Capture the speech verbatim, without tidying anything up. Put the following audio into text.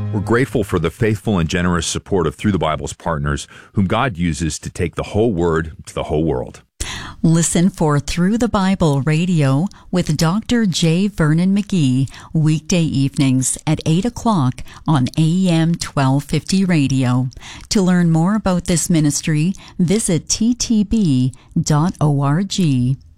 We're grateful for the faithful and generous support of Through the Bible's partners, whom God uses to take the whole Word to the whole world. Listen for Through the Bible Radio with Doctor J. Vernon McGee, weekday evenings at eight o'clock on A M twelve fifty radio. To learn more about this ministry, visit t t b dot org.